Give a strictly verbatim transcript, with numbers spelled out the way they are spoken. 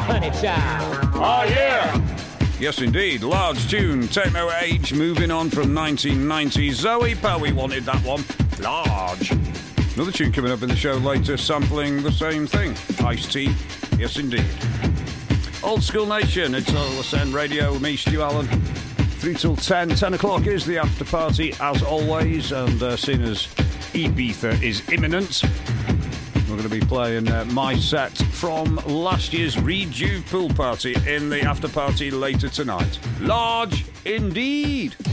Honey Child. Oh, yeah. Yes, indeed. Large tune, Techno Age, moving on from nineteen ninety. Zoe Bowie wanted that one. Large. Another tune coming up in the show later, sampling the same thing. Ice-T. Yes, indeed. Old School Nation, it's L S N Radio with me, Stu Allen. three till ten. ten o'clock is the after party, as always. And uh, seeing as Ibiza is imminent, we're going to be playing uh, my set from last year's Rejuve pool party in the after party later tonight. Large indeed.